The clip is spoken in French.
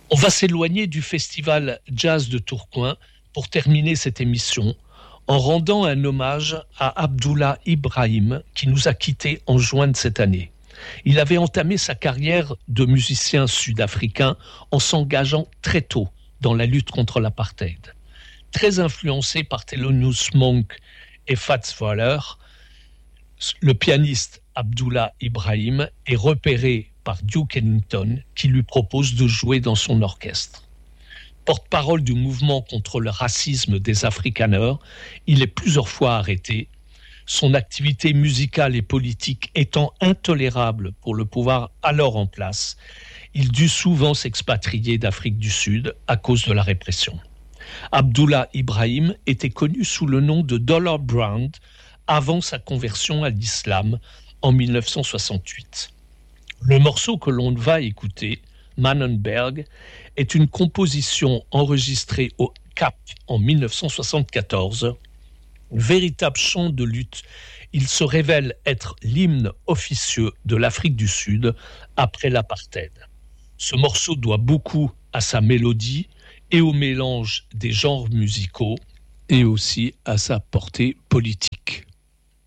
On va s'éloigner du festival Jazz de Tourcoing pour terminer cette émission en rendant un hommage à Abdullah Ibrahim qui nous a quittés en juin de cette année. Il avait entamé sa carrière de musicien sud-africain en s'engageant très tôt dans la lutte contre l'apartheid. Très influencé par Thelonious Monk et Fats Waller, le pianiste Abdullah Ibrahim est repéré par Duke Ellington qui lui propose de jouer dans son orchestre. Porte-parole du mouvement contre le racisme des Afrikaners, il est plusieurs fois arrêté, son activité musicale et politique étant intolérable pour le pouvoir alors en place. Il dut souvent s'expatrier d'Afrique du Sud à cause de la répression. Abdullah Ibrahim était connu sous le nom de Dollar Brand avant sa conversion à l'islam en 1968. Le morceau que l'on va écouter, Mannenberg, est une composition enregistrée au Cap en 1974. Véritable chant de lutte, il se révèle être l'hymne officieux de l'Afrique du Sud après l'apartheid. Ce morceau doit beaucoup à sa mélodie et au mélange des genres musicaux et aussi à sa portée politique.